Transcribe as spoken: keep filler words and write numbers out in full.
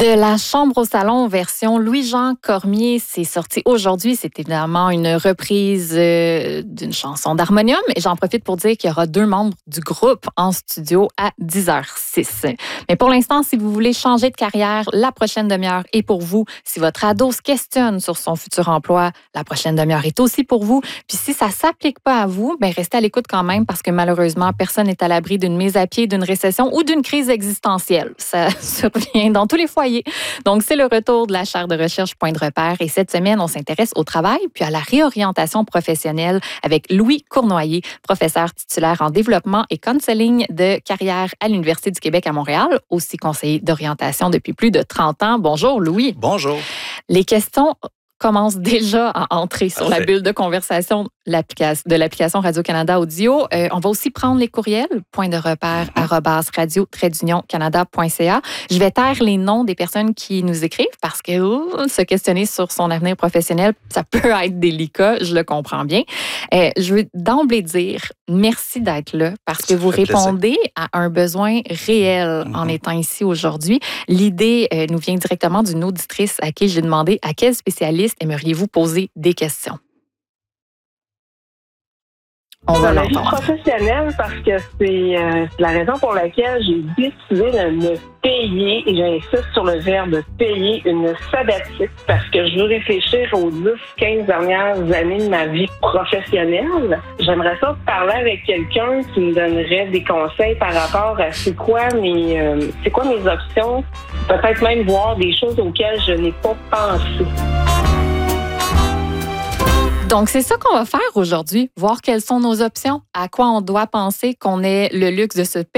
De la chambre au salon version Louis-Jean Cormier, c'est sorti aujourd'hui. C'est évidemment une reprise euh, d'une chanson d'Harmonium. Et j'en profite pour dire qu'il y aura deux membres du groupe en studio à dix heures six. Mais pour l'instant, si vous voulez changer de carrière, la prochaine demi-heure est pour vous. Si votre ado se questionne sur son futur emploi, la prochaine demi-heure est aussi pour vous. Puis si ça ne s'applique pas à vous, ben restez à l'écoute quand même parce que malheureusement, personne n'est à l'abri d'une mise à pied, d'une récession ou d'une crise existentielle. Ça survient dans tous les foyers. Donc, c'est le retour de la chaire de recherche Point de repère. Et cette semaine, on s'intéresse au travail puis à la réorientation professionnelle avec Louis Cournoyer, professeur titulaire en développement et counseling de carrière à l'Université du Québec à Montréal, aussi conseiller d'orientation depuis plus de trente ans. Bonjour, Louis. Bonjour. Les questions commence déjà à entrer sur Parfait. la bulle de conversation de l'application Radio-Canada Audio. Euh, on va aussi prendre les courriels, point de repère, mm-hmm. arobase radio trait d'union canada point c a. Je vais taire les noms des personnes qui nous écrivent parce que oh, se questionner sur son avenir professionnel, ça peut être délicat, je le comprends bien. Euh, je veux d'emblée dire merci d'être là parce que vous répondez plaisir. à un besoin réel mm-hmm. en étant ici aujourd'hui. L'idée euh, nous vient directement d'une auditrice à qui j'ai demandé à quel spécialiste aimeriez-vous poser des questions? On va la vie professionnelle parce que c'est euh, la raison pour laquelle j'ai décidé de me payer, et j'insiste sur le verbe payer, une sabbatique parce que je veux réfléchir aux dix quinze dernières années de ma vie professionnelle. J'aimerais ça parler avec quelqu'un qui me donnerait des conseils par rapport à c'est quoi mes, euh, c'est quoi mes options, peut-être même voir des choses auxquelles je n'ai pas pensé. Donc, c'est ça qu'on va faire aujourd'hui, voir quelles sont nos options, à quoi on doit penser qu'on ait le luxe de se payer.